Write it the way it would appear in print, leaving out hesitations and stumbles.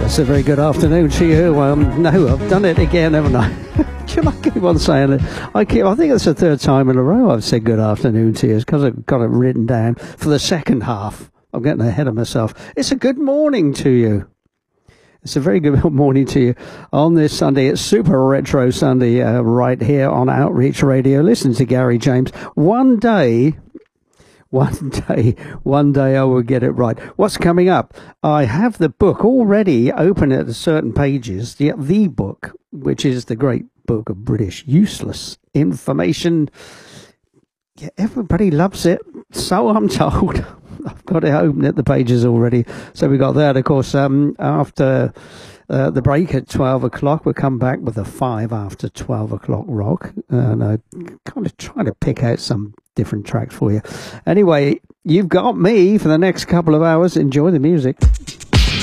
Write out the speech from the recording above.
It's a very good afternoon to you. No, I've done it again, haven't I? Can I keep on saying it? I think it's the third time in a row I've said good afternoon to you. It's because I've got it written down for the second half. I'm getting ahead of myself. It's a good morning to you. It's a very good morning to you on this Sunday. It's Super Retro Sunday right here on Outreach Radio. Listen to Gary James. One day I will get it right. What's coming up? I have the book already open at certain pages. The book, which is the great book of British useless information. Yeah, everybody loves it. So I'm told. I've got it open at the pages already. So we got that. Of course, after the break at 12 o'clock, we'll come back with a 5 after 12 o'clock rock. And I'm kind of trying to pick out some different tracks for you. Anyway, you've got me for the next couple of hours. Enjoy the music.